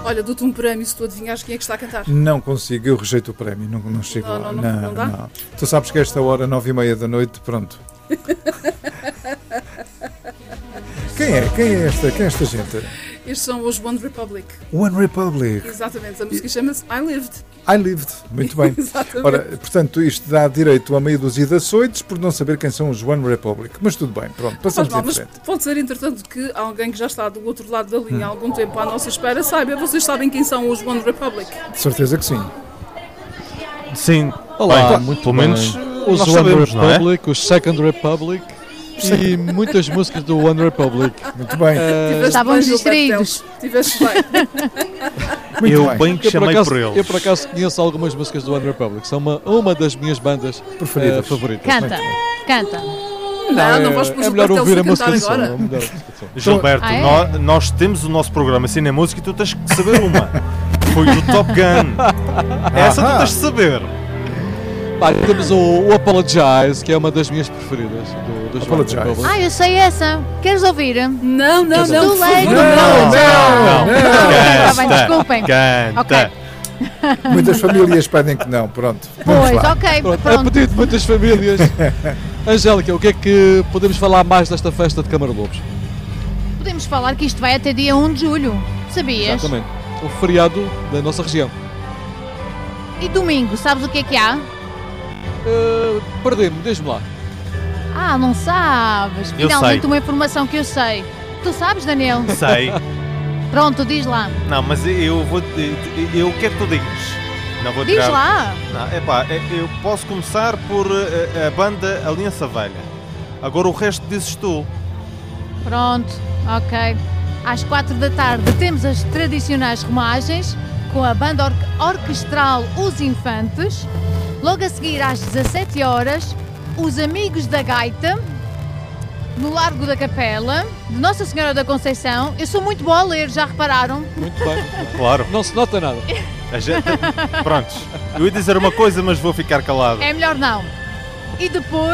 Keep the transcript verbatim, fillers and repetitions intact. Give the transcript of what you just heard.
Olha, dou-te um prémio se tu adivinhares quem é que está a cantar. Não consigo, eu rejeito o prémio, não, não chego Não, lá. não, não, não dá? Tu sabes que esta hora, nove e meia da noite, pronto. Quem é? Quem é esta? Quem é esta gente? Estes são os One Republic. One Republic. Exatamente, a música chama-se I Lived. I lived, muito bem. Exatamente. Ora, portanto, isto dá direito a meio dúzia de açoites por não saber quem são os One Republic. Mas tudo bem, pronto, passamos Mal, em mas frente. pode ser, entretanto, que alguém que já está do outro lado da linha há algum tempo à nossa espera saiba. Vocês sabem quem são os One Republic? De certeza que sim. Sim. Olá, Bem, muito pelo bem. menos Os nós One sabemos, não é? Republic, os Second Republic e muitas músicas do One Republic. Muito bem. Eh, Tiveste Estavam bem, Gilberto distraídos. Teles. Tiveste bem. Muito eu bem. bem que eu, por chamei acaso, por eles. eu por acaso conheço algumas músicas do One Republic. São uma, uma das minhas bandas Preferidas. eh, favoritas. Canta, canta. Não, não é, vais pôr é melhor Gilberto ouvir a Teles a música de cantar som. agora. é melhor a música de som. Gilberto, Ah, é? nós, nós temos o nosso programa Cine Música e tu tens que saber uma. Foi do Top Gun. Essa tu Ahá. tens de saber. Pá, temos o, o Apologize, que é uma das minhas preferidas. Do, dos One Apologize. Republic. Ah, eu sei essa. Queres ouvir? Não, não, Too não. por late. favor, Não, não, Está bem, Canta, desculpem. Canta. Ok. Muitas famílias pedem que não, pronto. Vamos Pois, lá. ok, Pronto, a pronto. pedido de muitas famílias. Angélica, o que é que podemos falar mais desta festa de Câmara Lobos? Podemos falar que isto vai até dia um de julho. Sabias? Exatamente. O feriado da nossa região. E domingo, sabes o que é que há? Uh, Perdi-me, diz-me lá. Ah, não sabes. Eu Finalmente sei. uma informação que eu sei. Tu sabes, Daniel? Sei. Pronto, diz lá. Não, mas eu vou. Eu quero que tu digas. Não vou Diz tirar. lá. Não, epá, eu posso começar por eh, a banda Aliança Velha. Agora o resto dizes tu. Pronto, ok. Às quatro da tarde temos as tradicionais romagens com a banda or- orquestral Os Infantes. Logo a seguir, às dezassete horas, os Amigos da Gaita, no Largo da Capela, de Nossa Senhora da Conceição. Eu sou muito boa a ler, já repararam? Muito bem. Claro. Não se nota nada. A gente... Prontos. Eu ia dizer uma coisa, mas vou ficar calado. É melhor não. E depois...